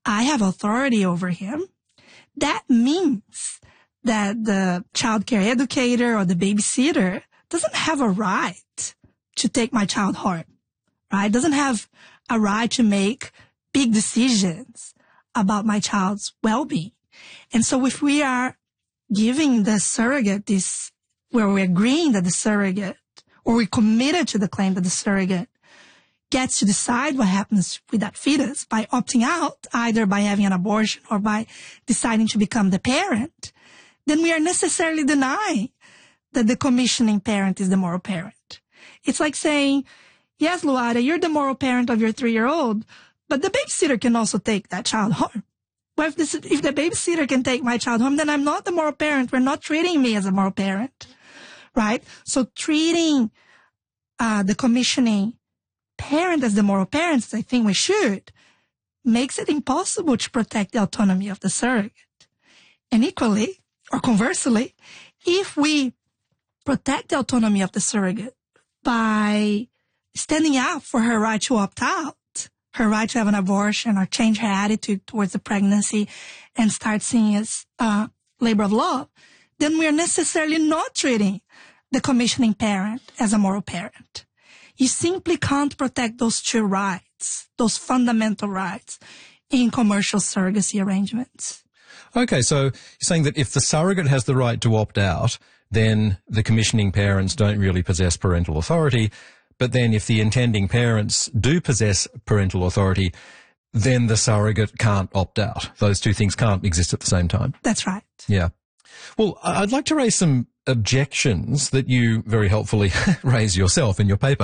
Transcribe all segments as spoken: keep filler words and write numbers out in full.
I have authority over him, that means that the childcare educator or the babysitter doesn't have a right to take my child home, right? Doesn't have a right to make big decisions about my child's well-being. And so if we are giving the surrogate this, where we're agreeing that the surrogate, or we're committed to the claim that the surrogate gets to decide what happens with that fetus by opting out, either by having an abortion or by deciding to become the parent, then we are necessarily denying that the commissioning parent is the moral parent. It's like saying, yes, Luada, you're the moral parent of your three-year-old, but the babysitter can also take that child home. Well, if, this, if the babysitter can take my child home, then I'm not the moral parent. We're not treating me as a moral parent, right? So treating uh, the commissioning parent as the moral parent, as I think we should, makes it impossible to protect the autonomy of the surrogate. And equally, or conversely, if we protect the autonomy of the surrogate by standing up for her right to opt out, her right to have an abortion or change her attitude towards the pregnancy and start seeing it as uh, labor of love, then we are necessarily not treating the commissioning parent as a moral parent. You simply can't protect those two rights, those fundamental rights, in commercial surrogacy arrangements. Okay, so you're saying that if the surrogate has the right to opt out, then the commissioning parents don't really possess parental authority. But then if the intending parents do possess parental authority, then the surrogate can't opt out. Those two things can't exist at the same time. That's right. Yeah. Well, I'd like to raise some objections that you very helpfully raise yourself in your paper.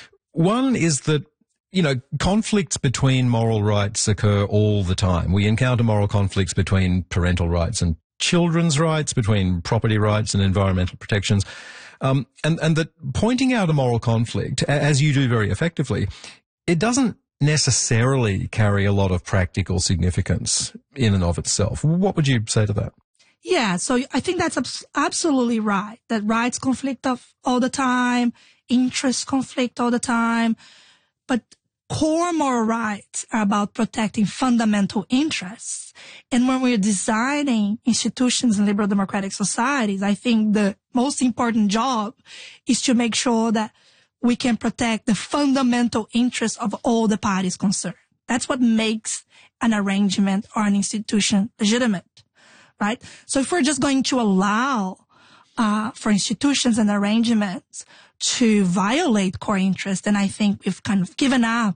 One is that, you know, conflicts between moral rights occur all the time. We encounter moral conflicts between parental rights and children's rights, between property rights and environmental protections. Um, and, and that pointing out a moral conflict, as you do very effectively, it doesn't necessarily carry a lot of practical significance in and of itself. What would you say to that? Yeah, so I think that's abs- absolutely right, that rights conflict of all the time, interests conflict all the time, but core moral rights are about protecting fundamental interests. And when we're designing institutions in liberal democratic societies, I think the most important job is to make sure that we can protect the fundamental interests of all the parties concerned. That's what makes an arrangement or an institution legitimate, right? So if we're just going to allow uh for institutions and arrangements to violate core interests, then I think we've kind of given up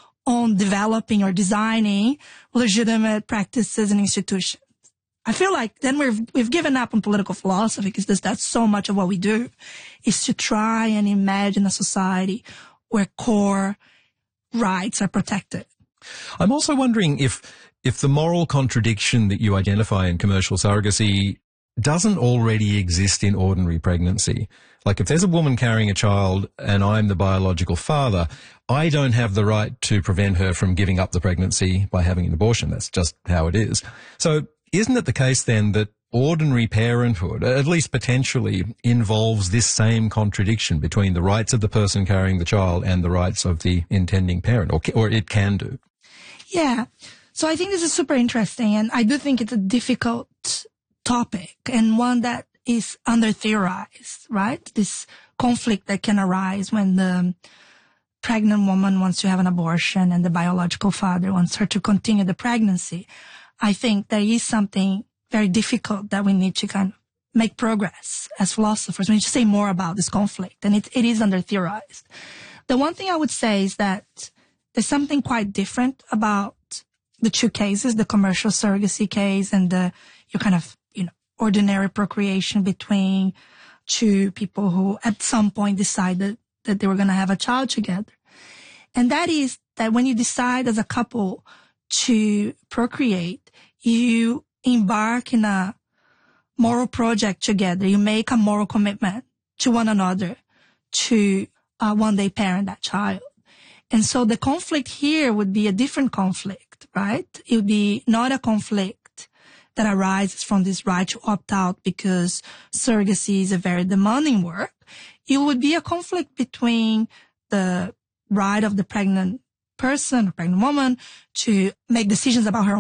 on developing or designing legitimate practices and institutions. I feel like then we've, we've given up on political philosophy because that's, that's so much of what we do, is to try and imagine a society where core rights are protected. I'm also wondering if, if the moral contradiction that you identify in commercial surrogacy doesn't already exist in ordinary pregnancy. Like if there's a woman carrying a child and I'm the biological father, I don't have the right to prevent her from giving up the pregnancy by having an abortion. That's just how it is. So isn't it the case then that ordinary parenthood, at least potentially, involves this same contradiction between the rights of the person carrying the child and the rights of the intending parent, or, or it can do? Yeah. So I think this is super interesting, and I do think it's a difficult topic and one that is under-theorized, right? This conflict that can arise when the pregnant woman wants to have an abortion and the biological father wants her to continue the pregnancy. I think there is something very difficult that we need to kind of make progress as philosophers. We need to say more about this conflict, and it, it is under-theorized. The one thing I would say is that there's something quite different about the two cases, the commercial surrogacy case and the your kind of, you know, ordinary procreation between two people who at some point decided that they were going to have a child together. And that is that when you decide as a couple to procreate, you embark in a moral project together. You make a moral commitment to one another to uh, one day parent that child. And so the conflict here would be a different conflict, right? It would be not a conflict that arises from this right to opt out because surrogacy is a very demanding work. It would be a conflict between the right of the pregnant person or pregnant woman to make decisions about her